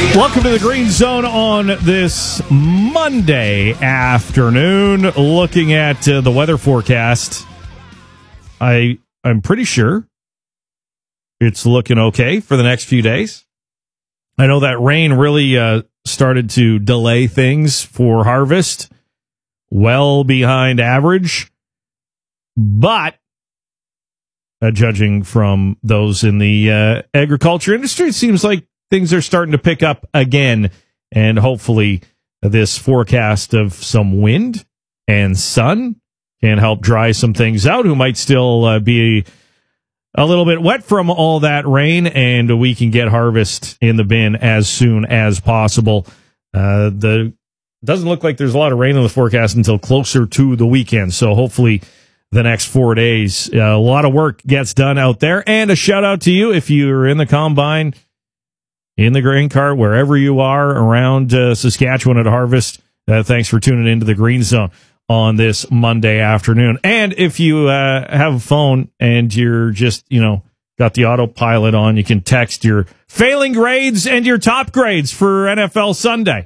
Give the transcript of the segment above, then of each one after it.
Welcome to the Green Zone on this Monday afternoon. Looking at the weather forecast, I'm pretty sure it's looking okay for the next few days. I know that rain really started to delay things for harvest, well behind average. But judging from those in the agriculture industry, it seems like things are starting to pick up again, and hopefully this forecast of some wind and sun can help dry some things out who might still be a little bit wet from all that rain, and we can get harvest in the bin as soon as possible. Doesn't look like there's a lot of rain in the forecast until closer to the weekend, so hopefully the next 4 days, a lot of work gets done out there. And a shout out to you if you're in the combine, in the grain cart, wherever you are around Saskatchewan at harvest. Thanks for tuning into the Green Zone on this Monday afternoon. And if you have a phone and you're just, got the autopilot on, you can text your failing grades and your top grades for NFL Sunday.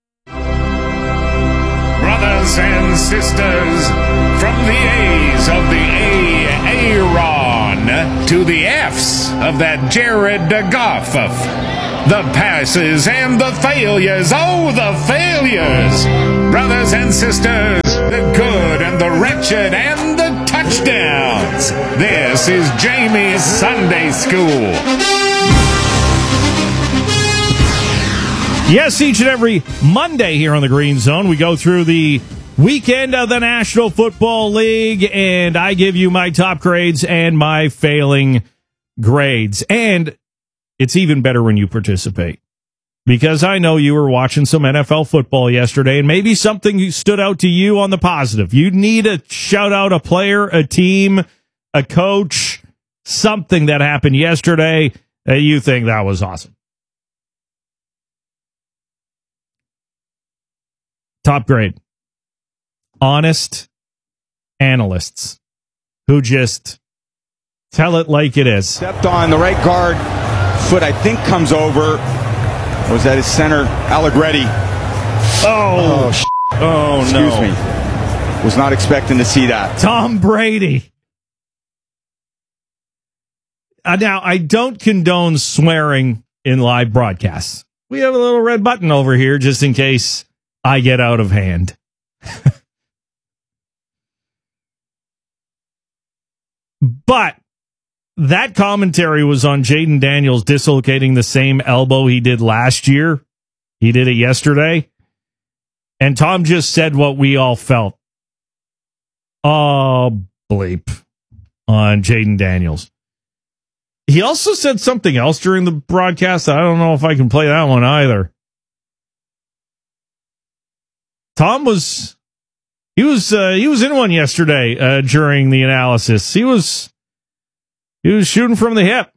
Brothers and sisters, from the A's of the Aaron to the F's of that Jared Goff. The passes and the failures, oh, the failures. Brothers and sisters, the good and the wretched and the touchdowns. This is Jamie's Sunday School. Yes, each and every Monday here on the Green Zone, we go through the weekend of the National Football League, and I give you my top grades and my failing grades. And it's even better when you participate, because I know you were watching some NFL football yesterday, and maybe something stood out to you on the positive. You need to shout out a player, a team, a coach, something that happened yesterday that you think that was awesome. Top grade. Honest analysts who just tell it like it is. Stepped on the right guard. Foot, I think, comes over. Or was that his center, Allegretti? Oh, no. Excuse me. Was not expecting to see that. Tom Brady. Now, I don't condone swearing in live broadcasts. We have a little red button over here just in case I get out of hand. But that commentary was on Jaden Daniels dislocating the same elbow he did last year. He did it yesterday. And Tom just said what we all felt. Oh, bleep. On Jaden Daniels. He also said something else during the broadcast. I don't know if I can play that one either. Tom was in one yesterday during the analysis. He was shooting from the hip.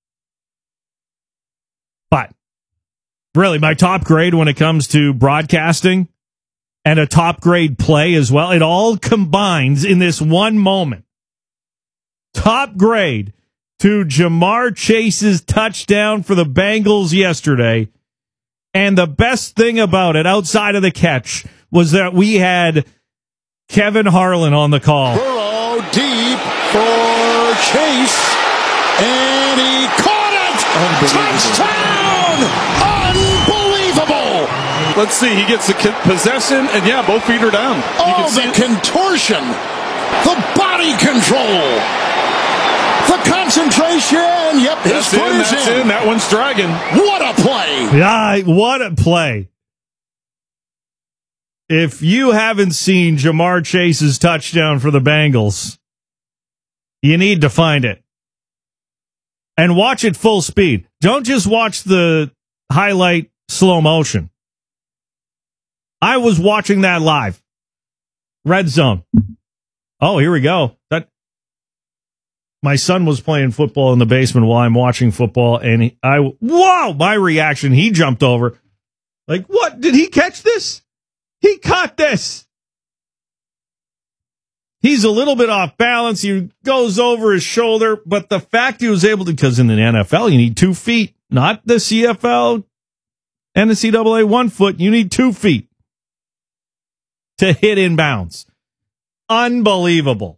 But really, my top grade when it comes to broadcasting and a top grade play as well, it all combines in this one moment. Top grade to Jamar Chase's touchdown for the Bengals yesterday. And the best thing about it, outside of the catch, was that we had Kevin Harlan on the call. Burrow deep for Chase. And he caught it! Touchdown! Unbelievable! Let's see, he gets the possession, and both feet are down. Oh, the contortion! The body control! The concentration! Yep, his foot is in. That one's dragging. What a play! Yeah, what a play. If you haven't seen Jamar Chase's touchdown for the Bengals, you need to find it. And watch it full speed. Don't just watch the highlight slow motion. I was watching that live. Red zone. Oh, here we go. My son was playing football in the basement while I'm watching football, and my reaction, he jumped over. Like, what? Did he catch this? He caught this. He's a little bit off balance. He goes over his shoulder, but the fact he was able to, because in the NFL, you need 2 feet, not the CFL. NCAA 1 foot. You need 2 feet to hit inbounds. Unbelievable.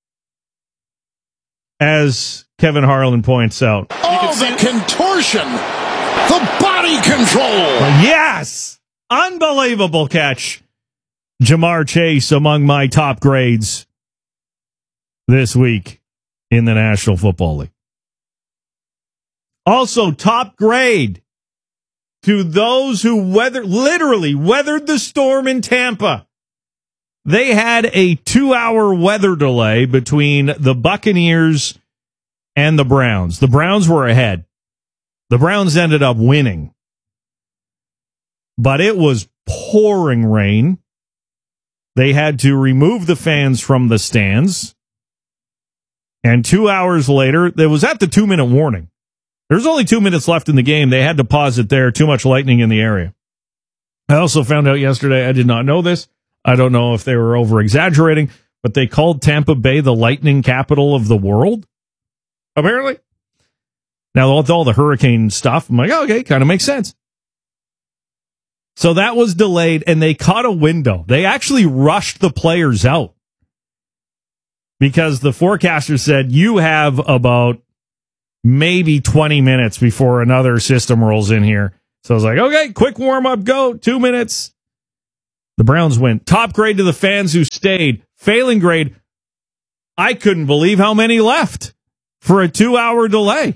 As Kevin Harlan points out. Oh, the contortion. The body control. Yes. Unbelievable catch. Jamar Chase among my top grades this week in the National Football League. Also, top grade to those who literally weathered the storm in Tampa. They had a 2-hour weather delay between the Buccaneers and the Browns. The Browns were ahead. The Browns ended up winning. But it was pouring rain. They had to remove the fans from the stands. And 2 hours later, it was at the 2-minute warning. There's only 2 minutes left in the game. They had to pause it there. Too much lightning in the area. I also found out yesterday, I did not know this. I don't know if they were over-exaggerating, but they called Tampa Bay the lightning capital of the world, apparently. Now, with all the hurricane stuff, I'm like, okay, kind of makes sense. So that was delayed, and they caught a window. They actually rushed the players out because the forecaster said, you have about maybe 20 minutes before another system rolls in here. So I was like, okay, quick warm-up, go, 2 minutes. The Browns went. Top grade to the fans who stayed. Failing grade, I couldn't believe how many left for a 2-hour delay.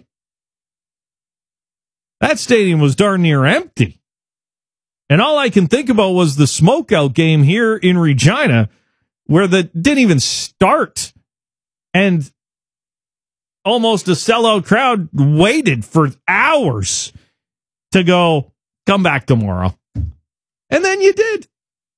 That stadium was darn near empty. And all I can think about was the smokeout game here in Regina, where the didn't even start. And almost a sellout crowd waited for hours to go, come back tomorrow. And then you did.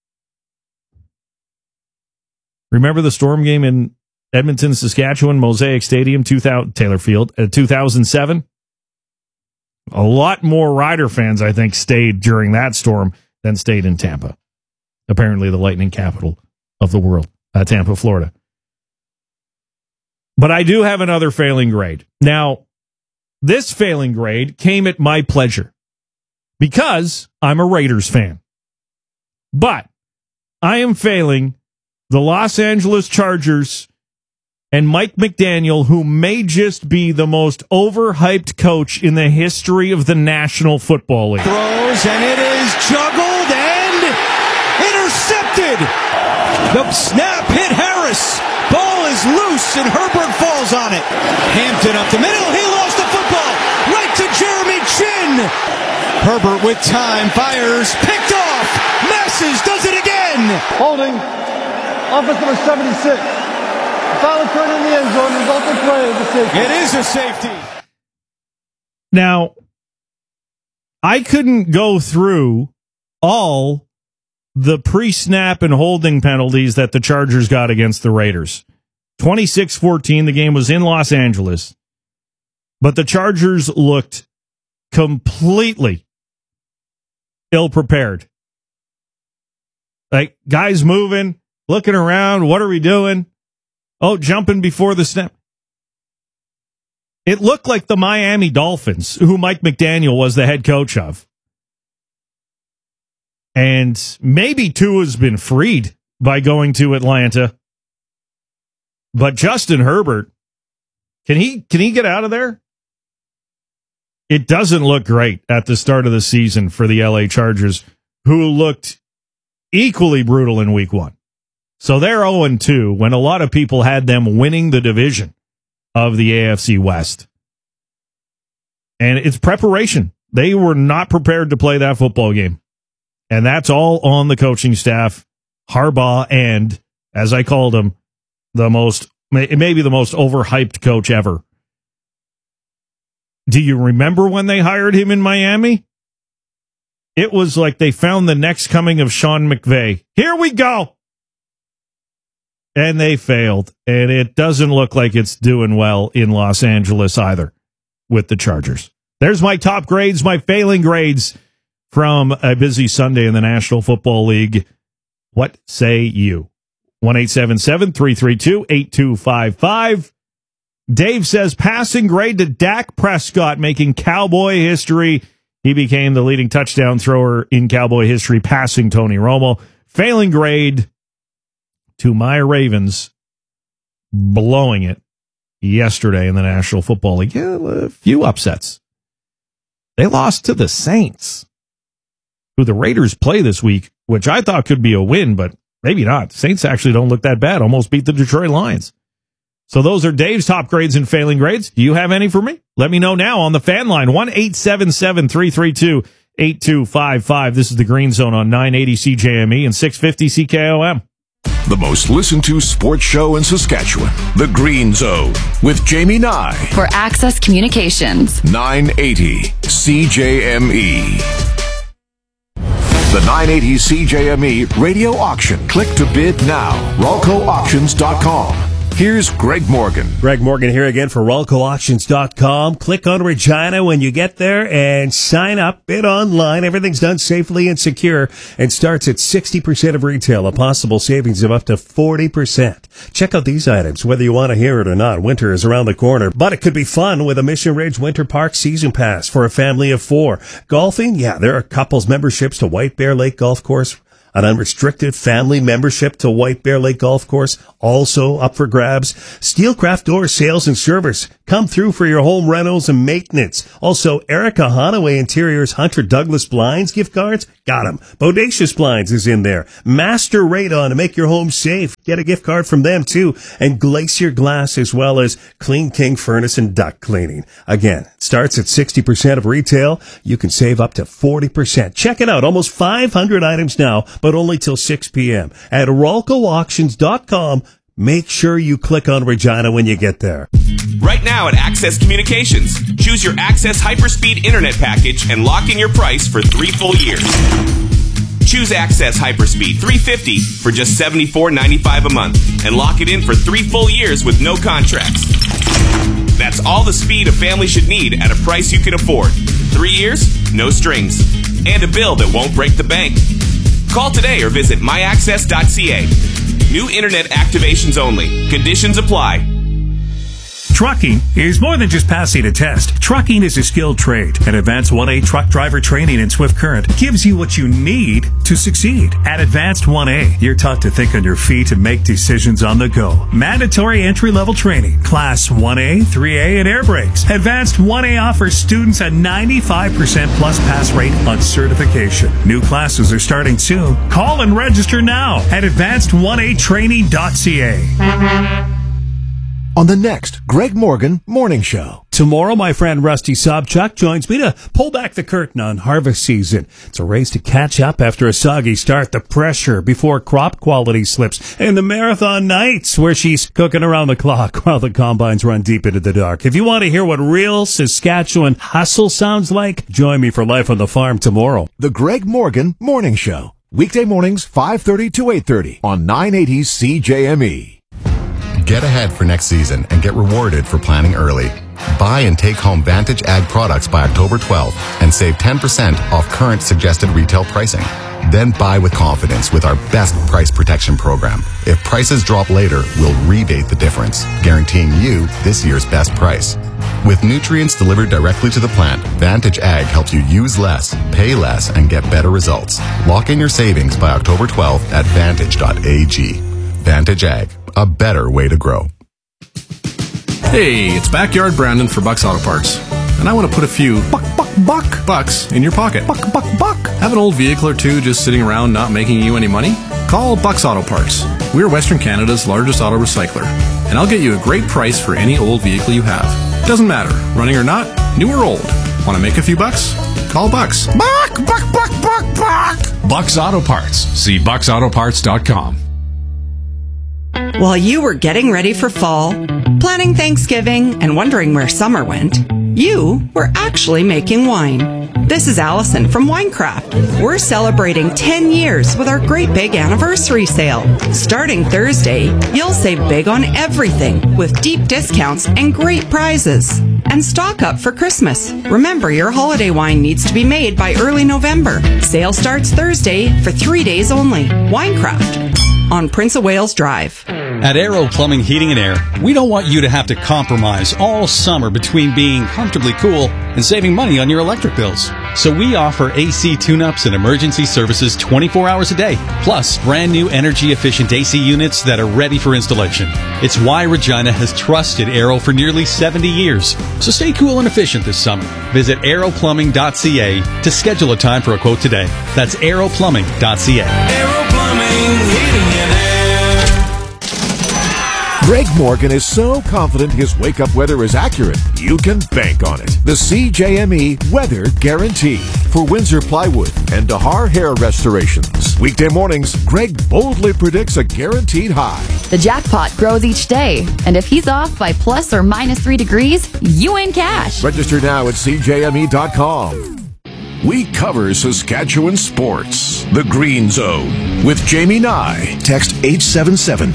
Remember the Storm game in Edmonton, Saskatchewan, Mosaic Stadium, Taylor Field, 2007? A lot more Rider fans, I think, stayed during that storm than stayed in Tampa. Apparently the lightning capital of the world, Tampa, Florida. But I do have another failing grade. Now, this failing grade came at my pleasure because I'm a Raiders fan. But I am failing the Los Angeles Chargers and Mike McDaniel, who may just be the most overhyped coach in the history of the National Football League. Throws, and it is juggled and intercepted. The snap hit Harris. Ball is loose, and Herbert falls on it. Hampton up the middle. He lost the football. Right to Jeremy Chin. Herbert with time. Fires. Picked off. Messes. Does it again. Holding. Offense number 76. Foul occurred in the end zone. Resulting play is a safety. It is a safety. Now, I couldn't go through all the pre-snap and holding penalties that the Chargers got against the Raiders. 26-14, the game was in Los Angeles. But the Chargers looked completely ill-prepared. Like, guys moving, looking around, what are we doing? Oh, jumping before the snap. It looked like the Miami Dolphins, who Mike McDaniel was the head coach of. And maybe Tua's been freed by going to Atlanta. But Justin Herbert, can he get out of there? It doesn't look great at the start of the season for the LA Chargers, who looked equally brutal in week 1. So they're 0-2 when a lot of people had them winning the division of the AFC West. And it's preparation. They were not prepared to play that football game. And that's all on the coaching staff, Harbaugh, and, as I called him, maybe the most overhyped coach ever. Do you remember when they hired him in Miami? It was like they found the next coming of Sean McVay. Here we go. And they failed. And it doesn't look like it's doing well in Los Angeles either with the Chargers. There's my top grades, my failing grades from a busy Sunday in the National Football League. What say you? 1-877-332-8255. Dave says passing grade to Dak Prescott, making Cowboy history He became the leading touchdown thrower in Cowboy history, passing Tony Romo. Failing grade to my Ravens, blowing it yesterday in the National Football League. Yeah, a few upsets. They lost to the Saints, who the Raiders play this week, which I thought could be a win, but maybe not. Saints actually don't look that bad. Almost beat the Detroit Lions. So those are Dave's top grades and failing grades. Do you have any for me? Let me know now on the fan line, 1-877-332-8255. This is the Green Zone on 980 CJME and 650 CKOM. The most listened to sports show in Saskatchewan, The Green Zone, with Jamie Nye. For Access Communications. 980 CJME. The 980 CJME radio auction. Click to bid now. RalcoAuctions.com. Here's Greg Morgan. Greg Morgan here again for RalcoAuctions.com. Click on Regina when you get there and sign up. Bid online. Everything's done safely and secure and starts at 60% of retail. A possible savings of up to 40%. Check out these items, whether you want to hear it or not. Winter is around the corner, but it could be fun with a Mission Ridge Winter Park Season Pass for a family of 4. Golfing? Yeah, there are couples memberships to White Bear Lake Golf Course. An unrestricted family membership to White Bear Lake Golf Course, also up for grabs. Steelcraft Door Sales and Service. Come through for your home rentals and maintenance. Also, Erica Honaway Interiors Hunter Douglas Blinds gift cards. Got them. Bodacious Blinds is in there. Master Radon to make your home safe. Get a gift card from them too. And Glacier Glass, as well as Clean King Furnace and Duct Cleaning. Again, it starts at 60% of retail. You can save up to 40%. Check it out. Almost 500 items now, but only till 6 p.m. at RalcoAuctions.com. Make sure you click on Regina when you get there. Right now at Access Communications, choose your Access Hyperspeed Internet package and lock in your price for 3 full years. Choose Access Hyperspeed 350 for just $74.95 a month and lock it in for 3 full years with no contracts. That's all the speed a family should need at a price you can afford. 3 years, no strings, and a bill that won't break the bank. Call today or visit myaccess.ca. New internet activations only. Conditions apply. Trucking is more than just passing a test. Trucking is a skilled trade. And Advanced 1A truck driver training in Swift Current gives you what you need to succeed. At Advanced 1A, you're taught to think on your feet and make decisions on the go. Mandatory entry-level training, Class 1A, 3A, and air brakes. Advanced 1A offers students a 95% plus pass rate on certification. New classes are starting soon. Call and register now at advanced1atraining.ca. On the next Greg Morgan Morning Show. Tomorrow, my friend Rusty Sobchuk joins me to pull back the curtain on harvest season. It's a race to catch up after a soggy start, the pressure before crop quality slips, and the marathon nights where she's cooking around the clock while the combines run deep into the dark. If you want to hear what real Saskatchewan hustle sounds like, join me for Life on the Farm tomorrow. The Greg Morgan Morning Show. Weekday mornings, 5:30 to 8:30 on 980 CJME. Get ahead for next season and get rewarded for planning early. Buy and take home Vantage Ag products by October 12th and save 10% off current suggested retail pricing. Then buy with confidence with our best price protection program. If prices drop later, we'll rebate the difference, guaranteeing you this year's best price. With nutrients delivered directly to the plant, Vantage Ag helps you use less, pay less, and get better results. Lock in your savings by October 12th at vantage.ag. Vantage Ag, a better way to grow. Hey, it's Backyard Brandon for Bucks Auto Parts. And I want to put a few bucks in your pocket. Buck. Have an old vehicle or two just sitting around not making you any money? Call Bucks Auto Parts. We're Western Canada's largest auto recycler. And I'll get you a great price for any old vehicle you have. Doesn't matter, running or not, new or old. Want to make a few bucks? Call Bucks. Buck. Bucks Auto Parts. See bucksautoparts.com. While you were getting ready for fall, planning Thanksgiving, and wondering where summer went, you were actually making wine. This is Allison from Winecraft. We're celebrating 10 years with our great big anniversary sale. Starting Thursday, you'll save big on everything with deep discounts and great prizes. And stock up for Christmas. Remember, your holiday wine needs to be made by early November. Sale starts Thursday for 3 days only. Winecraft on Prince of Wales Drive. At Aero Plumbing, Heating and Air, we don't want you to have to compromise all summer between being comfortably cool and saving money on your electric bills. So we offer AC tune-ups and emergency services 24 hours a day, plus brand new energy-efficient AC units that are ready for installation. It's why Regina has trusted Aero for nearly 70 years. So stay cool and efficient this summer. Visit aeroplumbing.ca to schedule a time for a quote today. That's aeroplumbing.ca. Aero Plumbing, Heating and Air. Greg Morgan is so confident his wake-up weather is accurate, you can bank on it. The CJME Weather Guarantee for Windsor Plywood and Dahar Hair Restorations. Weekday mornings, Greg boldly predicts a guaranteed high. The jackpot grows each day, and if he's off by plus or minus 3 degrees, you win cash. Register now at CJME.com. We cover Saskatchewan sports. The Green Zone with Jamie Nye. Text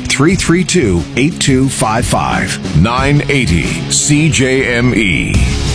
877-332-8255. 980 CJME.